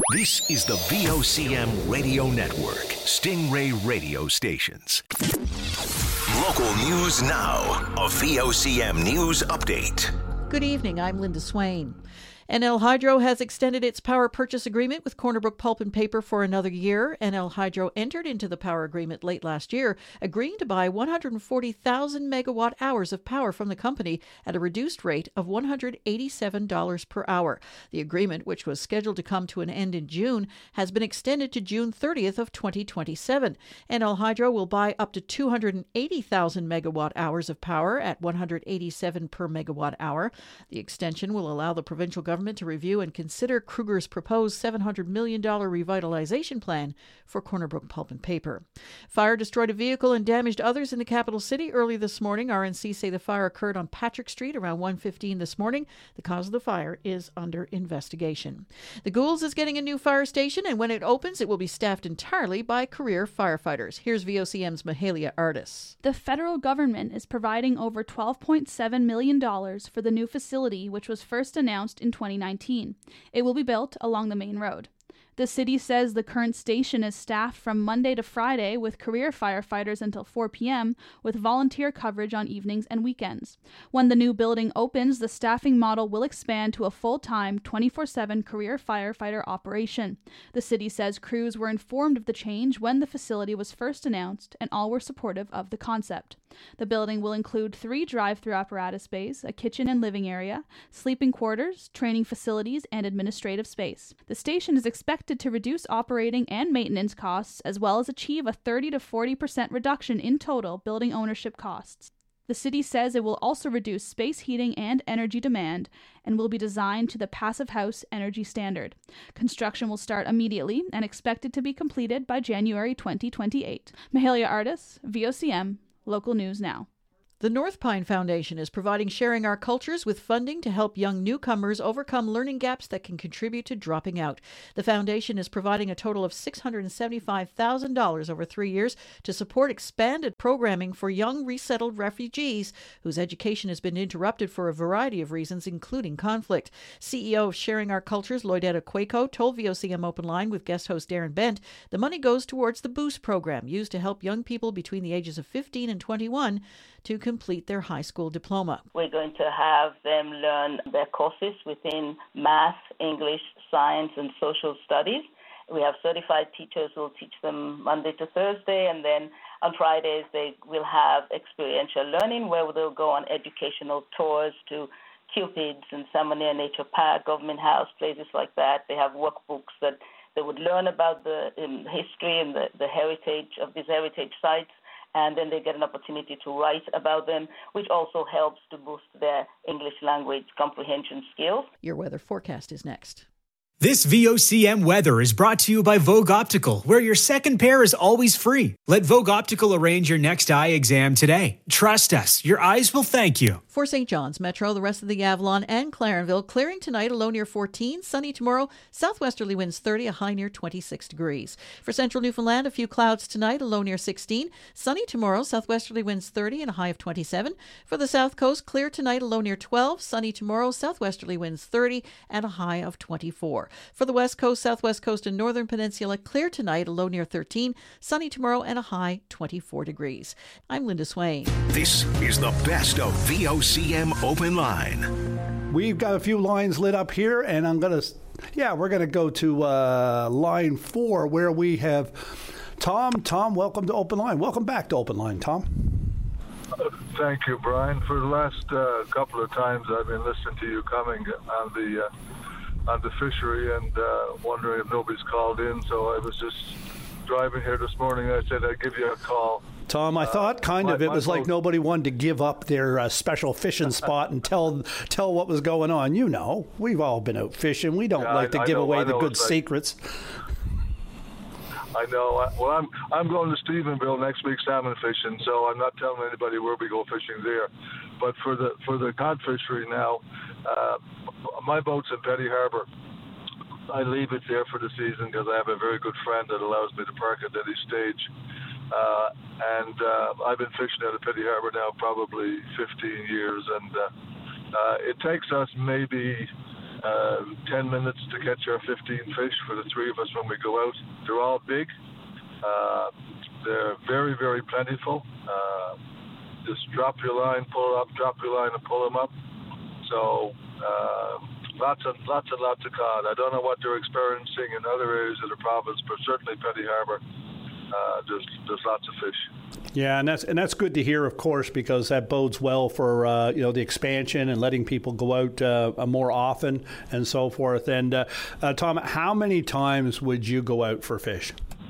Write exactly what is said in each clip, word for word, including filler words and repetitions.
This is the V O C M Radio Network, Stingray Radio Stations. Local news now, a V O C M News Update. Good evening, I'm Linda Swain. N L Hydro has extended its power purchase agreement with Corner Brook Pulp and Paper for another year. N L Hydro entered into the power agreement late last year, agreeing to buy one hundred forty thousand megawatt hours of power from the company at a reduced rate of one hundred eighty-seven dollars per hour. The agreement, which was scheduled to come to an end in June, has been extended to June thirtieth of twenty twenty-seven. N L Hydro will buy up to two hundred eighty thousand megawatt hours of power at one hundred eighty-seven dollars per megawatt hour. The extension will allow the provincial government government to review and consider Kruger's proposed seven hundred million dollars revitalization plan for Corner Brook Pulp and Paper. Fire destroyed a vehicle and damaged others in the capital city early this morning. R N C say the fire occurred on Patrick Street around one fifteen this morning. The cause of the fire is under investigation. The Goulds is getting a new fire station, and when it opens, it will be staffed entirely by career firefighters. Here's V O C M's Mahalia Artis. The federal government is providing over twelve point seven million dollars for the new facility, which was first announced in twenty nineteen. It will be built along the main road. The city says the current station is staffed from Monday to Friday with career firefighters until four p.m. with volunteer coverage on evenings and weekends. When the new building opens, the staffing model will expand to a full-time twenty-four seven career firefighter operation. The city says crews were informed of the change when the facility was first announced, and all were supportive of the concept. The building will include three drive-through apparatus bays, a kitchen and living area, sleeping quarters, training facilities, and administrative space. The station is expected to reduce operating and maintenance costs, as well as achieve a thirty to forty percent reduction in total building ownership costs. The city says it will also reduce space heating and energy demand and will be designed to the Passive House Energy Standard. Construction will start immediately and expected to be completed by January twenty twenty-eight. Mahalia Artis, V O C M, Local News Now. The North Pine Foundation is providing Sharing Our Cultures with funding to help young newcomers overcome learning gaps that can contribute to dropping out. The foundation is providing a total of six hundred seventy-five thousand dollars over three years to support expanded programming for young resettled refugees whose education has been interrupted for a variety of reasons, including conflict. C E O of Sharing Our Cultures, Lloydetta Quaco, told V O C M Open Line with guest host Darren Bent the money goes towards the BOOST program, used to help young people between the ages of fifteen and twenty-one to complete their high school diploma. We're going to have them learn their courses within math, English, science, and social studies. We have certified teachers who will teach them Monday to Thursday, and then on Fridays they will have experiential learning where they'll go on educational tours to Cupid's and Salmonia Nature Park, Government House, places like that. They have workbooks that they would learn about the um, history and the, the heritage of these heritage sites, and then they get an opportunity to write about them, which also helps to boost their English language comprehension skills. Your weather forecast is next. This V O C M weather is brought to you by Vogue Optical, where your second pair is always free. Let Vogue Optical arrange your next eye exam today. Trust us, your eyes will thank you. For Saint John's Metro, the rest of the Avalon and Clarenville, clearing tonight, a low near fourteen, sunny tomorrow, southwesterly winds thirty, a high near twenty-six degrees. For central Newfoundland, a few clouds tonight, a low near sixteen, sunny tomorrow, southwesterly winds thirty and a high of twenty-seven. For the south coast, clear tonight, a low near twelve, sunny tomorrow, southwesterly winds thirty and a high of twenty-four. For the west coast, southwest coast, and northern peninsula, clear tonight, a low near thirteen, sunny tomorrow, and a high twenty-four degrees. I'm Linda Swain. This is the best of V O C M Open Line. We've got a few lines lit up here, and I'm going to, yeah, we're going to go to uh, line four where we have Tom. Tom, welcome to Open Line. Welcome back to Open Line, Tom. Uh, thank you, Brian. For the last uh, couple of times I've been listening to you coming on the uh, on the fishery and uh, wondering if nobody's called in, so I was just driving here this morning. I said I'd give you a call. Tom, I thought kind uh, of my, it was like nobody wanted to give up their uh, special fishing spot and tell tell what was going on. You know, we've all been out fishing. We don't yeah, like I, to I give know, away the good secrets. I know. Well, I'm I'm going to Stephenville next week salmon fishing, so I'm not telling anybody where we go fishing there. But for the for the cod fishery now, uh, my boat's in Petty Harbour. I leave it there for the season because I have a very good friend that allows me to park at any stage. Uh, and uh, I've been fishing out of Petty Harbour now probably fifteen years, and uh, uh, it takes us maybe uh, ten minutes to catch our fifteen fish for the three of us when we go out. They're all big. Uh, they're very, very plentiful. Uh, just drop your line, pull up, drop your line, and pull them up. So uh, lots and lots and lots of cod. I don't know what they're experiencing in other areas of the province, but certainly Petty Harbour, uh, there's there's lots of fish. Yeah, and that's and that's good to hear, of course, because that bodes well for uh, you know the expansion and letting people go out uh, more often and so forth. And uh, uh, Tom, how many times would you go out for fish?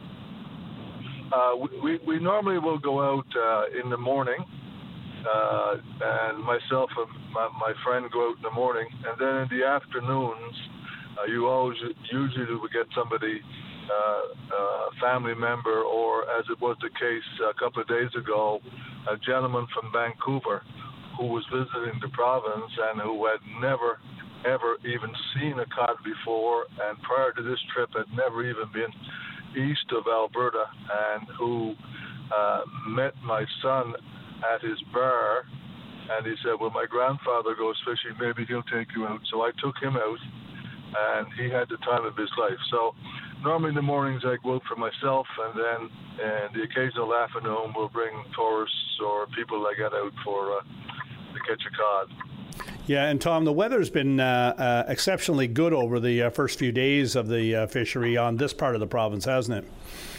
Uh, we we normally will go out uh, in the morning, uh, and myself and my, my friend go out in the morning, and then in the afternoons, uh, you always usually would get somebody. Uh, a family member, or as it was the case a couple of days ago, a gentleman from Vancouver who was visiting the province and who had never, ever even seen a cod before, and prior to this trip had never even been east of Alberta, and who uh, met my son at his bar, and he said, well, my grandfather goes fishing, maybe he'll take you out. So I took him out, and he had the time of his life. So normally in the mornings I go out for myself, and then in the occasional afternoon we'll bring tourists or people that get out for uh, to catch a cod. Yeah, and Tom, the weather's been uh, uh, exceptionally good over the uh, first few days of the uh, fishery on this part of the province, hasn't it?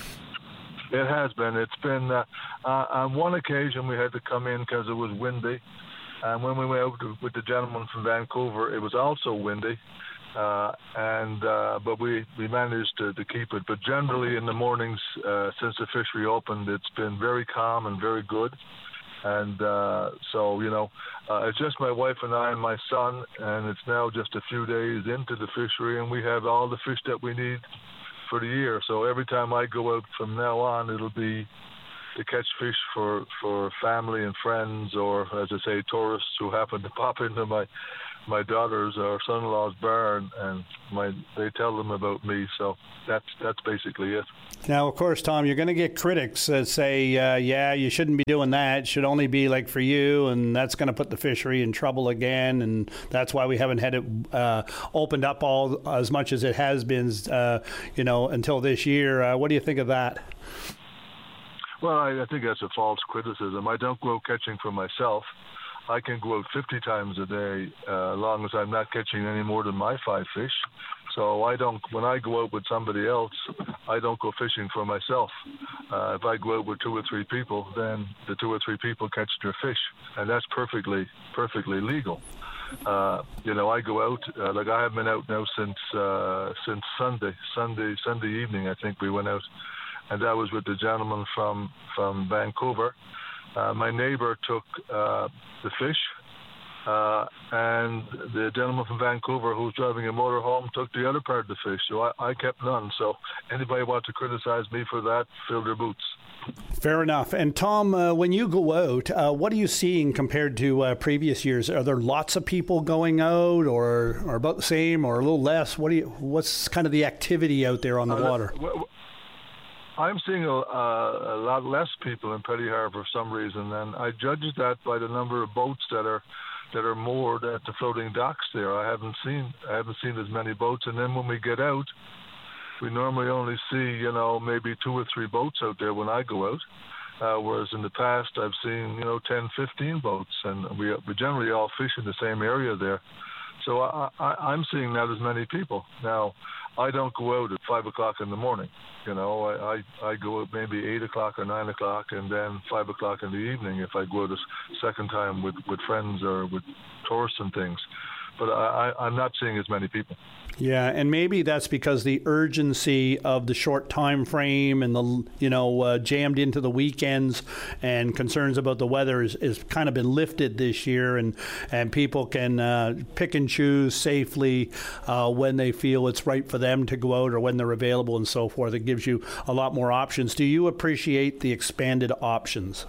It has been. It's been, uh, uh, on one occasion we had to come in because it was windy, and when we went out with the gentleman from Vancouver, it was also windy. Uh, and uh, but we, we managed to, to keep it. But generally in the mornings, uh, since the fishery opened, it's been very calm and very good. And uh, so, you know, uh, it's just my wife and I and my son, and it's now just a few days into the fishery, and we have all the fish that we need for the year. So every time I go out from now on, it'll be to catch fish for, for family and friends, or, as I say, tourists who happen to pop into my my daughter's or son-in-law's barn, and my they tell them about me. So that's that's basically it. Now, of course, Tom, you're going to get critics that say, uh, yeah, you shouldn't be doing that. It should only be like for you, and that's going to put the fishery in trouble again, and that's why we haven't had it uh, opened up all as much as it has been, uh, you know, until this year. Uh, what do you think of that? Well, I, I think that's a false criticism. I don't go catching for myself. I can go out fifty times a day, uh, as long as I'm not catching any more than my five fish. So I don't. When I go out with somebody else, I don't go fishing for myself. Uh, if I go out with two or three people, then the two or three people catch their fish, and that's perfectly, perfectly legal. Uh, you know, I go out. Uh, like I have been out now since uh, since Sunday, Sunday, Sunday evening. I think we went out, and that was with the gentleman from from Vancouver. Uh, my neighbor took uh, the fish, uh, and the gentleman from Vancouver who's driving a motorhome took the other part of the fish. So I, I kept none. So anybody wants to criticize me for that, fill their boots. Fair enough. And Tom, uh, when you go out, uh, what are you seeing compared to uh, previous years? Are there lots of people going out, or, or about the same, or a little less? What do you? What's kind of the activity out there on the uh, water? W- I'm seeing a, a, a lot less people in Petty Harbour for some reason, and I judge that by the number of boats that are that are moored at the floating docks there. I haven't seen I haven't seen as many boats, and then when we get out, we normally only see you know maybe two or three boats out there when I go out, uh, whereas in the past I've seen you know ten, fifteen boats, and we we generally all fish in the same area there. So I, I, I'm seeing not as many people now. I don't go out at five o'clock in the morning. You know, I, I, I go out maybe eight o'clock or nine o'clock, and then five o'clock in the evening if I go out a second time with, with friends or with tourists and things. But I, I, I'm not seeing as many people. Yeah, and maybe that's because the urgency of the short time frame and the, you know, uh, jammed into the weekends and concerns about the weather is, is kind of been lifted this year, and, and people can uh, pick and choose safely uh, when they feel it's right for them to go out or when they're available and so forth. It gives you a lot more options. Do you appreciate the expanded options?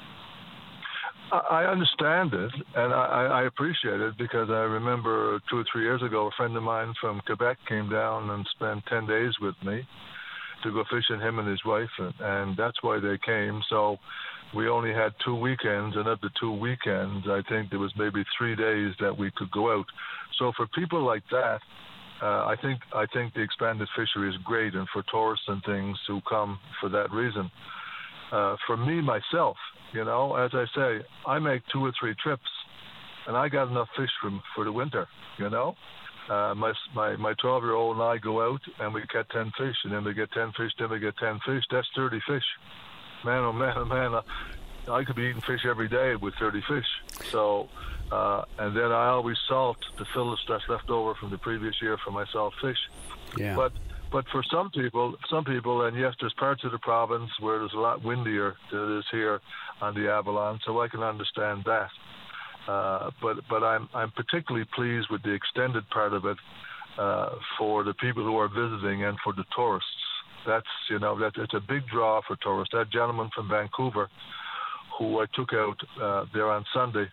I understand it, and I, I appreciate it, because I remember two or three years ago, a friend of mine from Quebec came down and spent ten days with me to go fishing, him and his wife, and, and that's why they came. So we only had two weekends, and of the two weekends, I think there was maybe three days that we could go out. So for people like that, uh, I think I think the expanded fishery is great, and for tourists and things who come for that reason. Uh, for me, myself, you know, as I say, I make two or three trips, and I got enough fish for, for the winter, you know. Uh, my my my twelve-year-old and I go out, and we get ten fish, and then we get ten fish, then we get ten fish. That's thirty fish. Man, oh man, oh man, uh, I could be eating fish every day with thirty fish. So, uh, and then I always salt to fill the stuff left over from the previous year for my salt fish. Yeah. But but for some people, some people, and yes, there's parts of the province where there's a lot windier than it is here on the Avalon, so I can understand that. Uh, but but I'm I'm particularly pleased with the extended part of it uh, for the people who are visiting and for the tourists. That's you know that it's a big draw for tourists. That gentleman from Vancouver, who I took out uh, there on Sunday,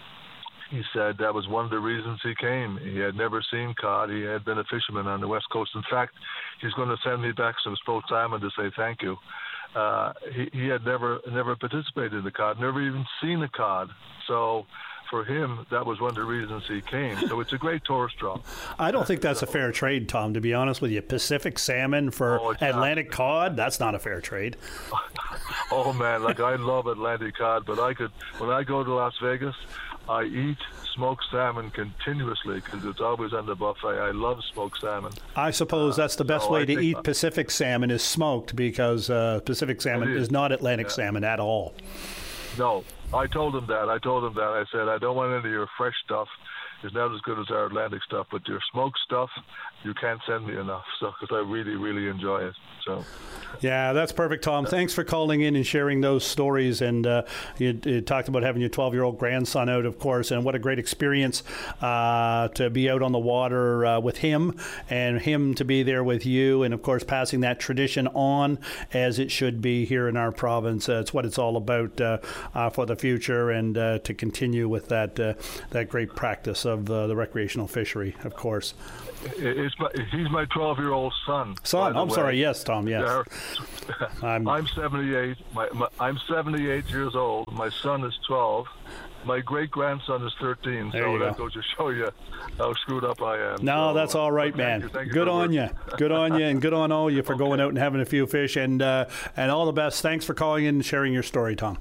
he said that was one of the reasons he came. He had never seen cod. He had been a fisherman on the West Coast. In fact, he's going to send me back some smoked salmon to say thank you. Uh, he, he had never never participated in the cod, never even seen a cod. So for him, that was one of the reasons he came. So it's a great tourist draw. I don't think that's a fair trade, Tom, to be honest with you. Pacific salmon for oh, Atlantic not. cod, that's not a fair trade. Oh, man, like I love Atlantic cod, but I could, when I go to Las Vegas, I eat smoked salmon continuously because it's always on the buffet. I love smoked salmon. I suppose uh, that's the best so way I to eat Pacific salmon is smoked, because uh, Pacific salmon is. is not Atlantic yeah. salmon at all. No, I told him that. I told him that. I said, I don't want any of your fresh stuff. It's not as good as our Atlantic stuff, but your smoked stuff, you can't send me enough. So, because I really, really enjoy it. So. Yeah, that's perfect, Tom. Thanks for calling in and sharing those stories. And uh, you, you talked about having your twelve-year-old grandson out, of course, and what a great experience uh, to be out on the water uh, with him, and him to be there with you, and of course passing that tradition on as it should be here in our province. Uh, it's what it's all about uh, uh, for the future, and uh, to continue with that uh, that great practice of uh, the recreational fishery, of course. It's my, he's my twelve-year-old son. Son, I'm way. sorry. Yes, Tom. Yes. Yeah. I'm, I'm seventy-eight. My, my, I'm seventy-eight years old. My son is twelve. My great-grandson is thirteen. There so you that go. goes to show you how screwed up I am. No, so, that's all right, thank man. You, thank you good on you. Good on you, and good on all you for okay. going out and having a few fish, and uh, and all the best. Thanks for calling in and sharing your story, Tom.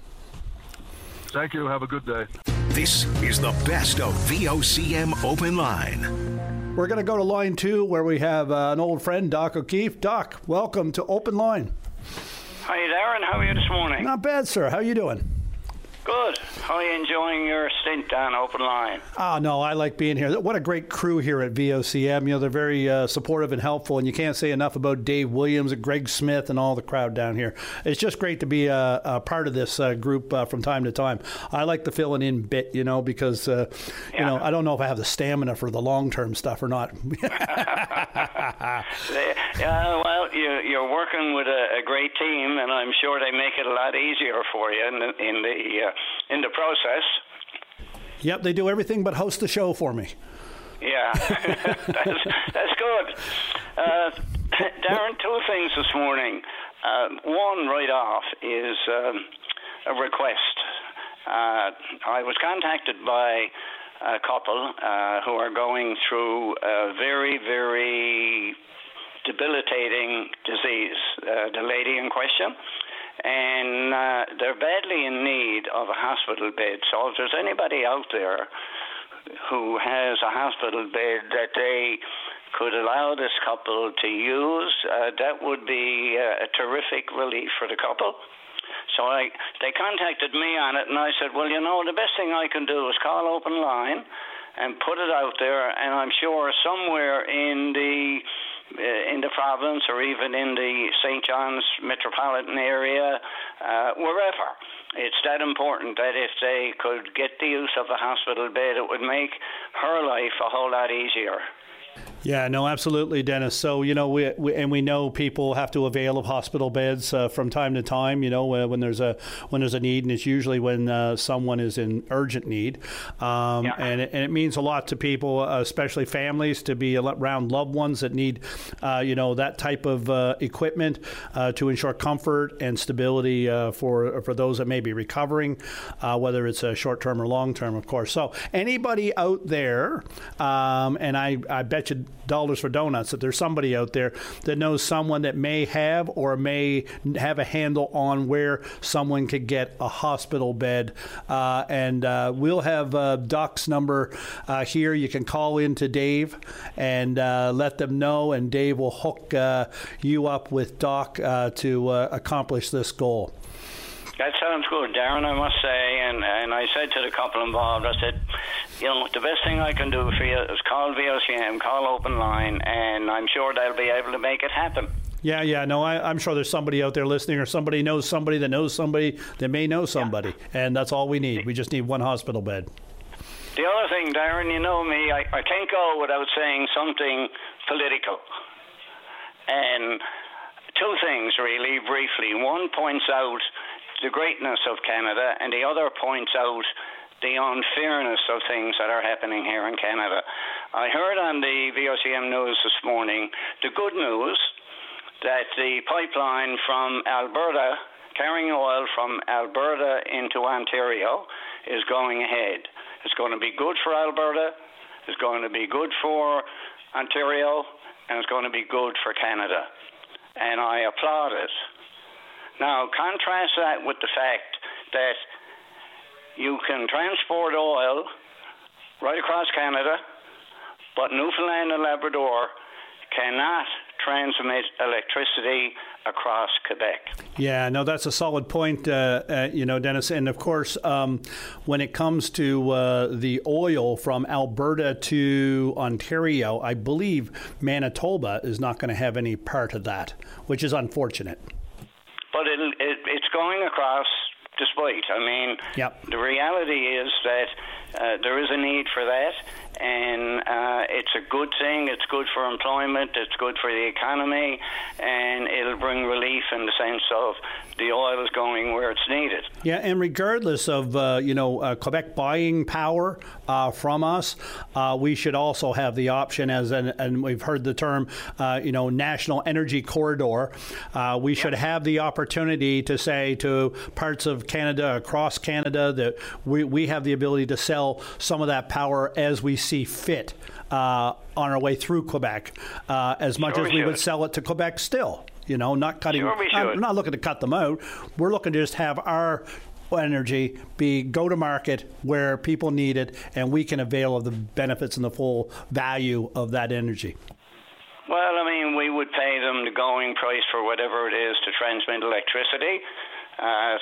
Thank you. Have a good day. This is the best of V O C M Open Line. We're going to go to line two, where we have uh, an old friend, Doc O'Keefe. Doc, welcome to Open Line. Hi, Darren. How are you this morning? Not bad, sir. How you doing? Good. How are you enjoying your stint on Open Line? Oh, no, I like being here. What a great crew here at V O C M. You know, they're very uh, supportive and helpful, and you can't say enough about Dave Williams and Greg Smith and all the crowd down here. It's just great to be a, a part of this uh, group uh, from time to time. I like the filling in bit, you know, because, uh, yeah. you know, I don't know if I have the stamina for the long-term stuff or not. Yeah, well, you, you're working with a, a great team, and I'm sure they make it a lot easier for you in the, in the uh, in the process. Yep, they do everything but host the show for me. Yeah, that's, that's good. Uh, Darren, two things this morning. Uh, one right off is um, a request. Uh, I was contacted by a couple uh, who are going through a very, very debilitating disease, uh, the lady in question. And uh, they're badly in need of a hospital bed. So if there's anybody out there who has a hospital bed that they could allow this couple to use, uh, that would be uh, a terrific relief for the couple. So I, they contacted me on it, and I said, well, you know, the best thing I can do is call Open Line and put it out there, and I'm sure somewhere in the uh, in the province or even in the Saint John's metropolitan area, uh, wherever, it's that important that if they could get the use of a hospital bed, it would make her life a whole lot easier. Yeah, no, absolutely, Dennis. So, you know, we, we and we know people have to avail of hospital beds uh, from time to time, you know, uh, when there's a when there's a need, and it's usually when uh, someone is in urgent need. Um, yeah. and, it, and it means a lot to people, uh, especially families, to be around loved ones that need, uh, you know, that type of uh, equipment uh, to ensure comfort and stability uh, for for those that may be recovering, uh, whether it's a short-term or long-term, of course. So anybody out there, um, and I, I bet you dollars for donuts that there's somebody out there that knows someone that may have or may have a handle on where someone could get a hospital bed, uh, and uh, we'll have uh, Doc's number uh, here. You can call in to Dave and uh, let them know, and Dave will hook uh, you up with Doc uh, to uh, accomplish this goal. That sounds good, Darren, I must say. And, and I said to the couple involved, I said, you know, the best thing I can do for you is call V O C M, call Open Line, and I'm sure they'll be able to make it happen. Yeah, yeah, no, I, I'm sure there's somebody out there listening, or somebody knows somebody that knows somebody that may know somebody, yeah. And that's all we need. We just need one hospital bed. The other thing, Darren, you know me, I, I can't go without saying something political. And two things, really, briefly. One points out the greatness of Canada, and the other points out the unfairness of things that are happening here in Canada. I heard on the V O C M news this morning the good news that the pipeline from Alberta, carrying oil from Alberta into Ontario, is going ahead. It's going to be good for Alberta, it's going to be good for Ontario, and it's going to be good for Canada. And I applaud it. Now, contrast that with the fact that you can transport oil right across Canada, but Newfoundland and Labrador cannot transmit electricity across Quebec. Yeah, no, that's a solid point, uh, uh, you know, Dennis. And of course, um, when it comes to uh, the oil from Alberta to Ontario, I believe Manitoba is not going to have any part of that, which is unfortunate. But it, it, it's going across despite. I mean, yep. The reality is that uh, there is a need for that, and uh, it's a good thing. It's good for employment. It's good for the economy, and it'll bring relief in the sense of the oil is going where it's needed. Yeah, and regardless of uh, you know uh, Quebec buying power uh, from us, uh, we should also have the option, as an, and we've heard the term, uh, you know, national energy corridor. Uh, we should have the opportunity to say to parts of Canada, across Canada, that we, we have the ability to sell some of that power as we see fit uh, on our way through Quebec, uh, as much sure as we should. would sell it to Quebec still. You know, not cutting. Sure we I'm should. not looking to cut them out. We're looking to just have our energy be go to market where people need it, and we can avail of the benefits and the full value of that energy. Well, I mean, we would pay them the going price for whatever it is to transmit electricity. Uh,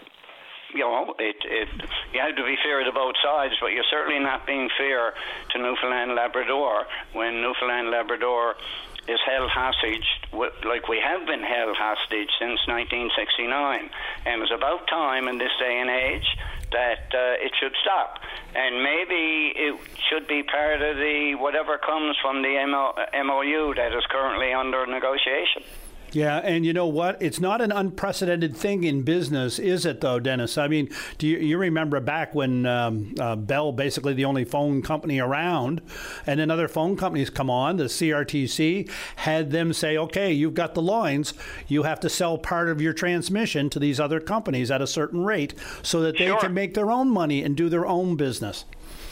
you know, it, it, you have to be fair to both sides, but you're certainly not being fair to Newfoundland and Labrador when Newfoundland and Labrador is held hostage, like we have been held hostage since nineteen sixty-nine. And it's about time in this day and age that uh, it should stop. And maybe it should be part of the whatever comes from the M O U that is currently under negotiation. Yeah, and you know what? It's not an unprecedented thing in business, is it, though, Dennis? I mean, do you, you remember back when um, uh, Bell, basically the only phone company around, and then other phone companies come on, the C R T C, had them say, okay, you've got the lines, you have to sell part of your transmission to these other companies at a certain rate so that they sure. can make their own money and do their own business.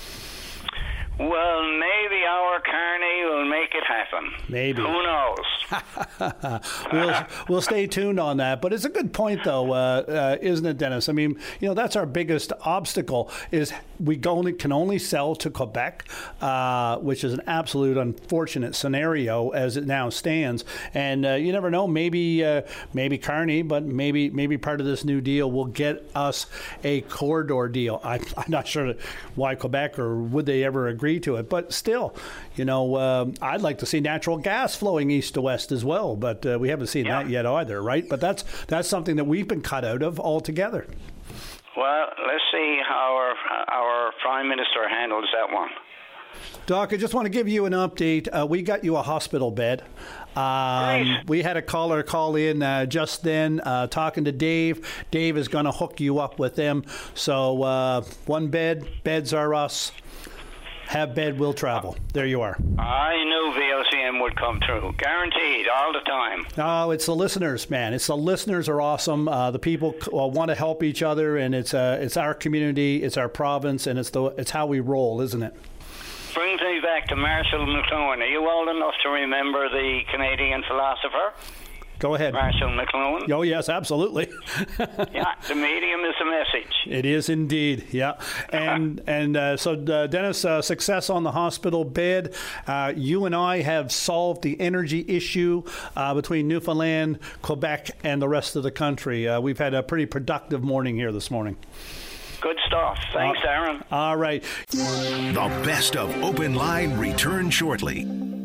Well, maybe our Carney will make it happen. Maybe. Who knows? we'll, we'll stay tuned on that. But it's a good point, though, uh, uh, isn't it, Dennis? I mean, you know, that's our biggest obstacle is we only, can only sell to Quebec, uh, which is an absolute unfortunate scenario as it now stands. And uh, you never know, maybe uh, maybe Carney, but maybe maybe part of this new deal will get us a corridor deal. I, I'm not sure why Quebec, or would they ever agree to it, but still, you know, um, I'd like to see natural gas flowing east to west as well, but uh, we haven't seen yeah. that yet either, right? But that's that's something that we've been cut out of altogether. Well, let's see how our our Prime Minister handles that one. Doc, I just want to give you an update. Uh, we got you a hospital bed. Um, we had a caller call in uh, just then uh, talking to Dave. Dave is going to hook you up with them. So uh, one bed, beds are us. Have bed, will travel. There you are. I knew V O C M would come through. Guaranteed, all the time. Oh, it's the listeners, man. It's the listeners are awesome. Uh, the people uh, want to help each other, and it's uh, it's our community, it's our province, and it's the it's how we roll, isn't it? Brings me back to Marshall McLuhan. Are you old enough to remember the Canadian philosopher? Go ahead. Marshall McLuhan. Oh, yes, absolutely. Yeah, the medium is the message. It is indeed, yeah. And and uh, so, uh, Dennis, uh, success on the hospital bed. Uh, you and I have solved the energy issue uh, between Newfoundland, Quebec, and the rest of the country. Uh, we've had a pretty productive morning here this morning. Good stuff. Thanks, uh, Aaron. All right. The best of Open Line returns shortly.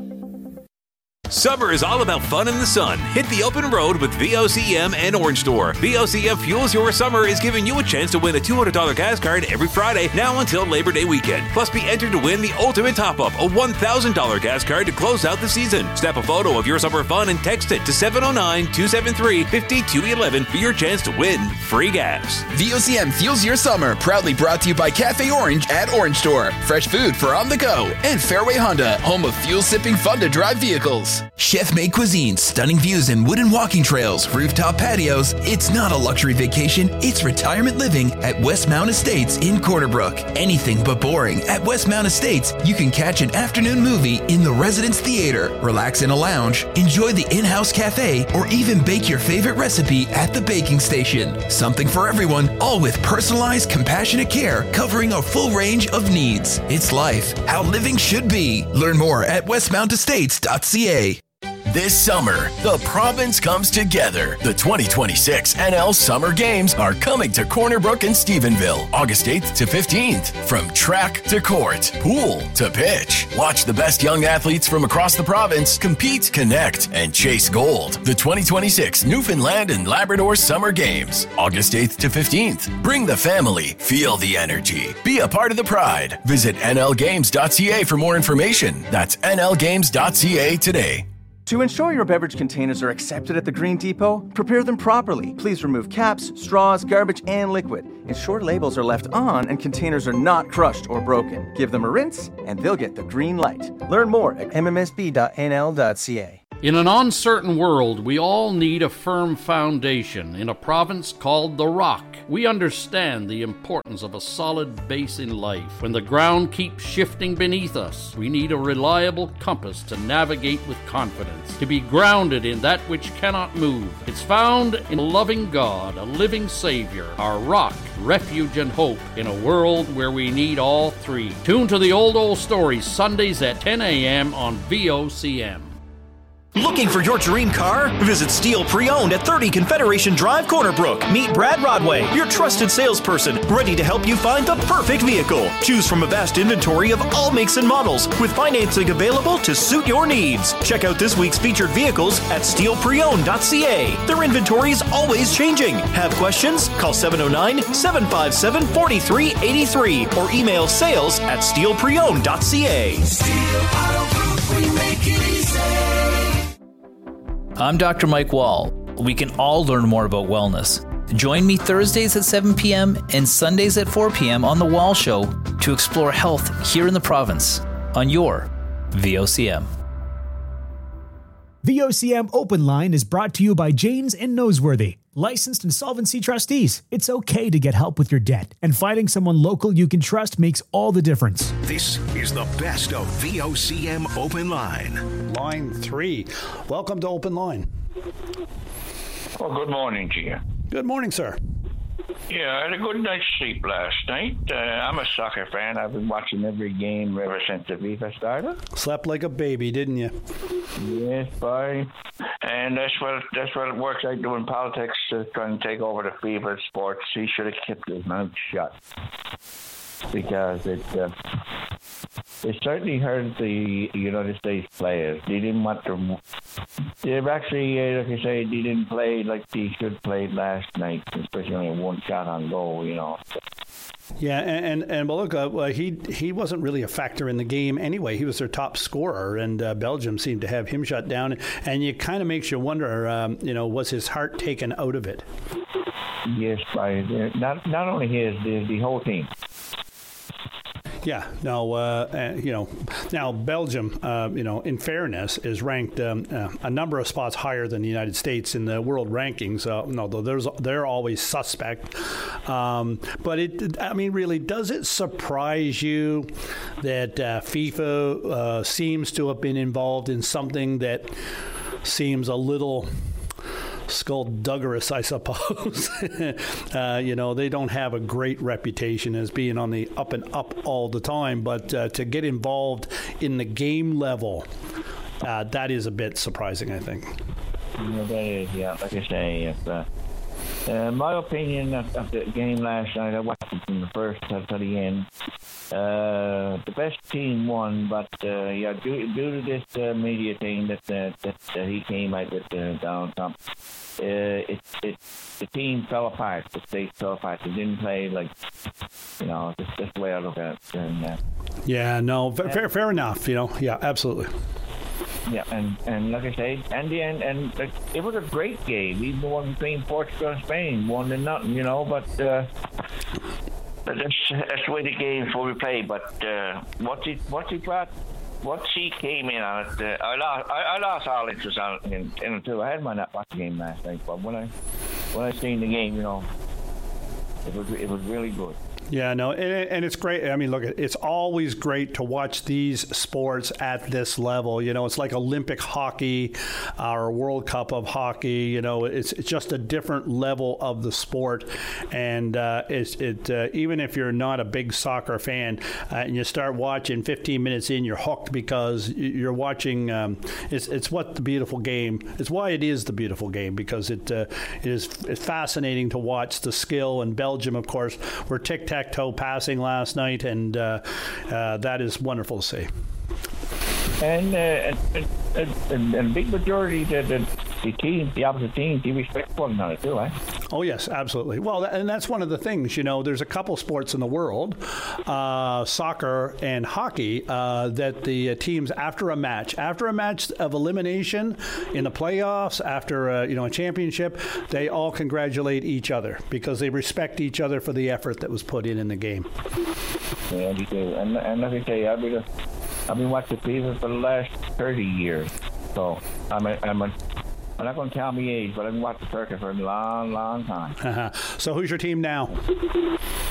Summer is all about fun in the sun. Hit the open road with V O C M and Orange Store. V O C M Fuels Your Summer is giving you a chance to win a two hundred dollars gas card every Friday, now until Labor Day weekend. Plus, be entered to win the ultimate top-up, a one thousand dollars gas card to close out the season. Snap a photo of your summer fun and text it to seven oh nine, two seven three, five two one one for your chance to win free gas. V O C M Fuels Your Summer, proudly brought to you by Cafe Orange at Orange Store. Fresh food for on the go. And Fairway Honda, home of fuel-sipping fun-to-drive vehicles. Chef-made cuisine, stunning views and wooden walking trails, rooftop patios. It's not a luxury vacation, it's retirement living at Westmount Estates in Corner Brook. Anything but boring. At Westmount Estates, you can catch an afternoon movie in the Residence Theater, relax in a lounge, enjoy the in-house cafe, or even bake your favorite recipe at the baking station. Something for everyone, all with personalized, compassionate care covering a full range of needs. It's life, how living should be. Learn more at westmount estates dot c a. This summer, the province comes together. The twenty twenty-six N L Summer Games are coming to Corner Brook and Stephenville, August eighth to fifteenth. From track to court, pool to pitch. Watch the best young athletes from across the province compete, connect, and chase gold. The twenty twenty-six Newfoundland and Labrador Summer Games, August eighth to fifteenth. Bring the family, feel the energy, be a part of the pride. Visit N L games dot c a for more information. That's N L games dot c a today. To ensure your beverage containers are accepted at the Green Depot, prepare them properly. Please remove caps, straws, garbage, and liquid. Ensure labels are left on and containers are not crushed or broken. Give them a rinse, and they'll get the green light. Learn more at m m s b dot n l dot c a. In an uncertain world, we all need a firm foundation in a province called the Rock. We understand the importance of a solid base in life. When the ground keeps shifting beneath us, we need a reliable compass to navigate with confidence, to be grounded in that which cannot move. It's found in a loving God, a living Savior, our rock, refuge, and hope in a world where we need all three. Tune to the Old Old Stories Sundays at ten a.m. on V O C M. Looking for your dream car? Visit Steel Pre-Owned at thirty Confederation Drive, Corner Brook. Meet Brad Rodway, your trusted salesperson, ready to help you find the perfect vehicle. Choose from a vast inventory of all makes and models, with financing available to suit your needs. Check out this week's featured vehicles at steel pre owned dot c a. Their inventory is always changing. Have questions? Call seven oh nine, seven five seven, four three eight three or email sales at steel pre owned dot c a. Steel Auto Group, we make it easy. I'm Doctor Mike Wall. We can all learn more about wellness. Join me Thursdays at seven p.m. and Sundays at four p.m. on The Wall Show to explore health here in the province on your V O C M. V O C M Open Line is brought to you by Janes and Noseworthy, licensed insolvency trustees. It's okay to get help with your debt, and finding someone local you can trust makes all the difference. This is the best of V O C M Open Line. Line three. Welcome to Open Line. Well, good morning to you. Good morning, sir. Yeah, I had a good night's sleep last night. Uh, I'm a soccer fan. I've been watching every game ever since the FIFA started. Slept like a baby, didn't you? Yes, boy. And that's what that's what it works like doing politics, to try and take over the FIFA sports. He should have kept his mouth shut. because it uh, it certainly hurt the United States players. They didn't want to. They've actually, uh, like I say, they didn't play like they should play last night, especially only one shot on goal. You know. Yeah, and and, and well, look, uh, well, he he wasn't really a factor in the game anyway. He was their top scorer, and uh, Belgium seemed to have him shut down. And it kind of makes you wonder, um, you know, was his heart taken out of it? Yes, by not not only his, the, the whole team. Yeah, no, uh, uh, you know, now Belgium, uh, you know, in fairness, is ranked um, uh, a number of spots higher than the United States in the world rankings. Uh, no, though there's they're always suspect. Um, but it, I mean, really, does it surprise you that uh, FIFA uh, seems to have been involved in something that seems a little skullduggerous, I suppose? uh, you know, they don't have a great reputation as being on the up and up all the time, but uh, to get involved in the game level, uh, that is a bit surprising, I think. Yeah, that is, yeah. Like I say, if, uh, uh, my opinion of, of the game last night, I watched it from the first to the end. Uh, the best team won, but uh, yeah, due, due to this uh, media thing that uh, that uh, he came out with uh, down top, uh, it it the team fell apart. The state fell apart. They didn't play like, you know, that's, that's the way I look at it. And, uh, yeah, no, fair fair enough. You know, yeah, absolutely. Yeah, and, and like I say, and the end, and like, it was a great game. Even the one between Portugal and Spain, one to nothing, you know. But uh, but that's that's the way the games will be played. But uh, what he what he brought, what he came in on it, uh, I lost I, I lost all interest on it in, in it too. I had my not watch the game last night, but when I when I seen the game, you know, it was it was really good. Yeah, no, and, and it's great. I mean, look, it's always great to watch these sports at this level. You know, it's like Olympic hockey or World Cup of hockey. You know, it's it's just a different level of the sport. And uh, it's it uh, even if you're not a big soccer fan uh, and you start watching fifteen minutes in, you're hooked because you're watching. Um, it's it's what the beautiful game. It's why it is the beautiful game, because it uh, it is it's fascinating to watch the skill. And Belgium, of course, were tic-tac toe passing last night, and uh, uh, that is wonderful to see. And, uh, and, and, and a big majority of the, the team, the opposite teams, they respect one another too, eh? Oh, yes, absolutely. Well, and that's one of the things, you know, there's a couple sports in the world, uh, soccer and hockey, uh, that the uh, teams after a match, after a match of elimination in the playoffs, after, uh, you know, a championship, they all congratulate each other because they respect each other for the effort that was put in in the game. Yeah, they do. And, and let me tell you, I've been, I've been watching FIFA for the last thirty years. So I'm a, I'm a I'm not going to tell me age, but I've been watching Turkey for a long, long time. Uh-huh. So who's your team now?